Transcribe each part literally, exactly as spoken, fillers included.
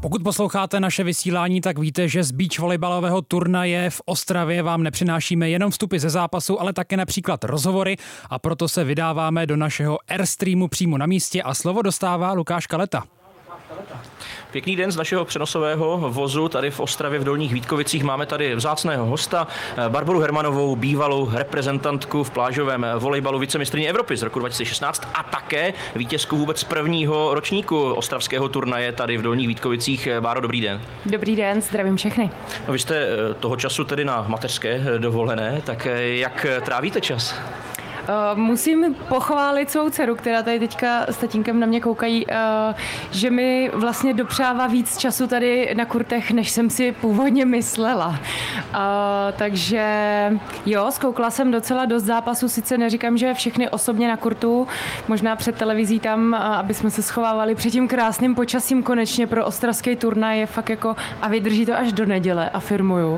Pokud posloucháte naše vysílání, tak víte, že z beach volejbalového turnaje v Ostravě vám nepřinášíme jenom vstupy ze zápasu, ale také například rozhovory, a proto se vydáváme do našeho Airstreamu přímo na místě a slovo dostává Lukáš Kaleta. Pěkný den z našeho přenosového vozu tady v Ostravě v Dolních Vítkovicích. Máme tady vzácného hosta, Barboru Hermanovou, bývalou reprezentantku v plážovém volejbalu, vicemistryni Evropy z roku dva tisíce šestnáct a také vítězku vůbec prvního ročníku ostravského turnaje tady v Dolních Vítkovicích. Báro, dobrý den. Dobrý den, zdravím všechny. No, vy jste toho času tedy na mateřské dovolené, tak jak trávíte čas? Uh, musím pochválit svou dceru, která tady teďka s tatínkem na mě koukají, uh, že mi vlastně dopřává víc času tady na kurtech, než jsem si původně myslela. Uh, takže jo, zkoukla jsem docela dost zápasů, sice neříkám, že všechny osobně na kurtu, možná před televizí tam, uh, aby jsme se schovávali před tím krásným počasím konečně pro ostravský turnaj, je fakt jako, a vydrží to až do neděle, afirmuju. Uh,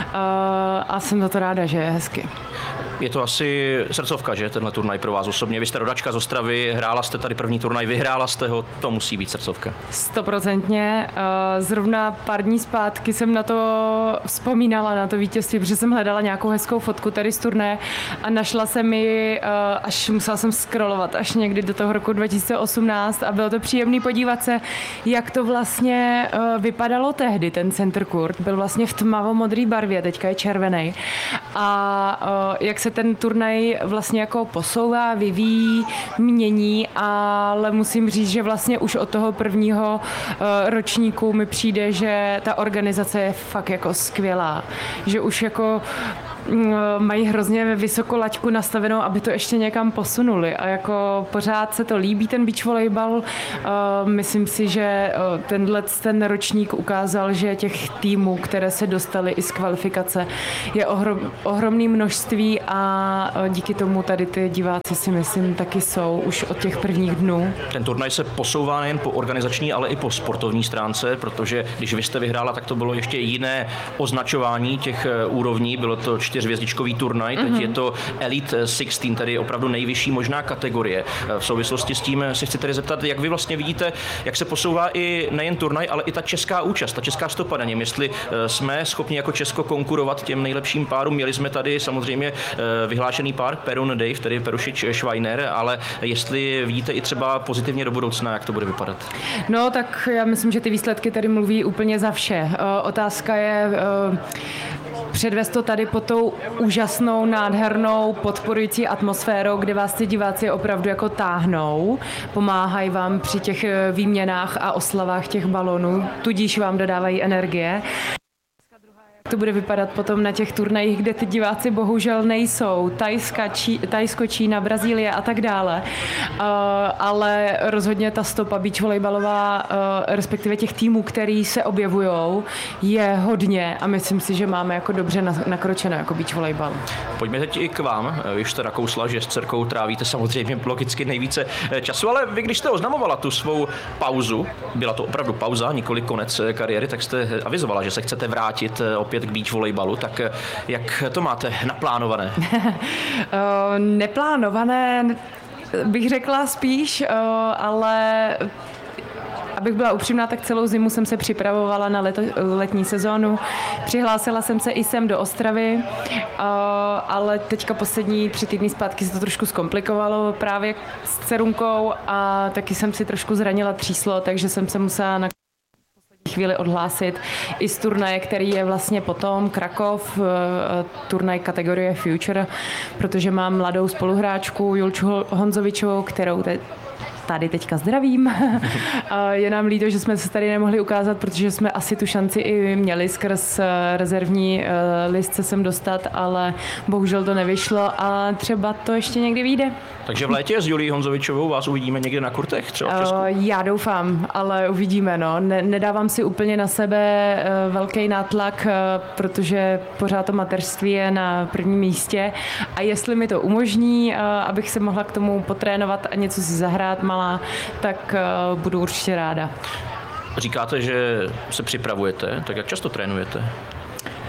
a jsem za to ráda, že je hezky. Je to asi srdcovka, že, tenhle turnaj pro vás osobně? Vy jste rodačka z Ostravy, hrála jste tady první turnaj, vyhrála jste ho, to musí být srdcovka. Stoprocentně. Zrovna pár dní zpátky jsem na to vzpomínala, na to vítězství, protože jsem hledala nějakou hezkou fotku tady z turnaje a našla jsem ji, až musela jsem scrollovat až někdy do toho roku dva tisíce osmnáct a bylo to příjemný podívat se, jak to vlastně vypadalo tehdy, ten center court. Byl vlastně v tmavomodrý barvě, teďka je červený. A jak se ten turnaj vlastně jako posouvá, vyvíjí, mění, ale musím říct, že vlastně už od toho prvního ročníku mi přijde, že ta organizace je fakt jako skvělá. Že už jako mají hrozně vysokou laťku nastavenou, aby to ještě někam posunuli a jako pořád se to líbí, ten beach volejbal. Myslím si, že tenhle ten ročník ukázal, že těch týmů, které se dostaly i z kvalifikace, je ohrom, ohromné množství a díky tomu tady ty diváci si myslím taky jsou už od těch prvních dnů. Ten turnaj se posouvá nejen po organizační, ale i po sportovní stránce, protože když vy jste vyhrála, tak to bylo ještě jiné označování těch úrovní, bylo to čtyřhvězdičkový turnaj, teď mm-hmm. je to Elite šestnáct, tedy opravdu nejvyšší možná kategorie. V souvislosti s tím se chci tedy zeptat, jak vy vlastně vidíte, jak se posouvá i nejen turnaj, ale i ta česká účast, ta česká stopa na něm, jestli jsme schopni jako Česko konkurovat těm nejlepším párům. Měli jsme tady samozřejmě vyhlášený pár Perun Dave, tedy Perušič Schweiner, ale jestli vidíte i třeba pozitivně do budoucna, jak to bude vypadat? No tak já myslím, že ty výsledky tady mluví úplně za vše. Otázka je předvést to tady pod tou úžasnou, nádhernou, podporující atmosférou, kde vás ty diváci opravdu jako táhnou, pomáhají vám při těch výměnách a oslavách těch balonů, tudíž vám dodávají energie. To bude vypadat potom na těch turnajích, kde ty diváci bohužel nejsou. Tajska, Čí, Tajsko, Čína, Brazílie a tak dále. Uh, ale rozhodně ta stopa beach volejbalová, uh, respektive těch týmů, který se objevujou, je hodně a myslím si, že máme jako dobře nakročeno jako beach volejbal. Pojďme teď i k vám. Vy jste nakousla, že s dcerkou trávíte samozřejmě logicky nejvíce času, ale vy, když jste oznamovala tu svou pauzu, byla to opravdu pauza, nikoli konec kariéry, tak jste avizovala, že se chcete vrátit opět k beach volejbalu, tak jak to máte naplánované? Neplánované bych řekla spíš, ale abych byla upřímná, tak celou zimu jsem se připravovala na leto, letní sezónu. Přihlásila jsem se i sem do Ostravy, ale teďka poslední tři týdny zpátky se to trošku zkomplikovalo právě s dcerunkou a taky jsem si trošku zranila tříslo, takže jsem se musela na chvíli odhlásit i z turnaje, který je vlastně potom Krakov, turnaj kategorie Future, protože mám mladou spoluhráčku Julču Honzovičovou, kterou te- tady teďka zdravím. Je nám líto, že jsme se tady nemohli ukázat, protože jsme asi tu šanci i měli skrz rezervní list se sem dostat, ale bohužel to nevyšlo a třeba to ještě někdy vyjde. Takže v létě s Julí Honzovičovou vás uvidíme někde na kurtech třeba v Česku? Já doufám, ale uvidíme. No. Ne, nedávám si úplně na sebe velký nátlak, protože pořád to mateřství je na prvním místě a jestli mi to umožní, abych se mohla k tomu potrénovat a něco si zahrát malá, tak budu určitě ráda. Říkáte, že se připravujete, tak jak často trénujete?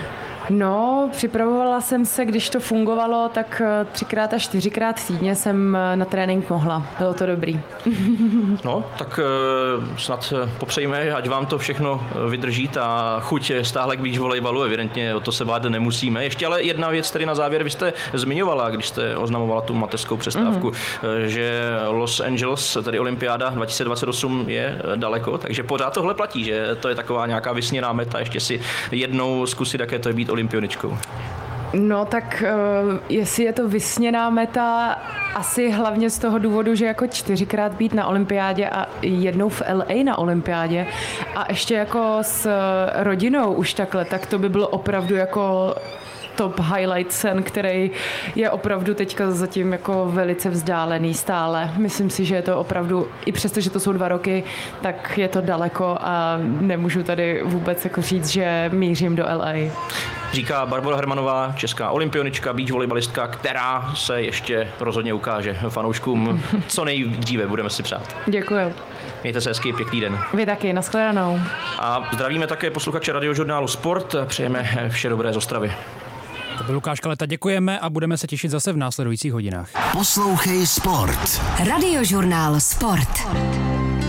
No, připravovala jsem se, když to fungovalo, tak třikrát a čtyřikrát týdně jsem na trénink mohla. Bylo to dobrý. No, tak snad popřejme, ať vám to všechno vydrží. Ta chuť stáhle k beach volejbalu, evidentně o to se bát nemusíme. Ještě ale jedna věc tady na závěr, vy jste zmiňovala, když jste oznamovala tu mateřskou přestávku, mm-hmm. že Los Angeles, tedy olympiáda dva tisíce dvacet osm je daleko, takže pořád tohle platí, že to je taková nějaká vysněná meta, ještě si jednou zkusit, jaké to je být olympioničkou. No tak uh, jestli je to vysněná meta, asi hlavně z toho důvodu, že jako čtyřikrát být na olympiádě a jednou v L A na olympiádě a ještě jako s rodinou už takhle, tak to by bylo opravdu jako top highlight sen, který je opravdu teďka zatím jako velice vzdálený stále. Myslím si, že je to opravdu, i přesto, že to jsou dva roky, tak je to daleko a nemůžu tady vůbec jako říct, že mířím do L A. Říká Barbora Hermanová, česká olympionička, beach volejbalistka, která se ještě rozhodně ukáže fanouškům co nejdříve, budeme si přát. Děkuju. Mějte se hezky, pěkný den. Vy taky, nashledanou. A zdravíme také posluchače radiožurnálu Sport, přejeme vše dobré z Ostravy. To byl Lukáš Kaleta, děkujeme a budeme se těšit zase v následujících hodinách. Poslouchej Sport. Radiožurnál Sport.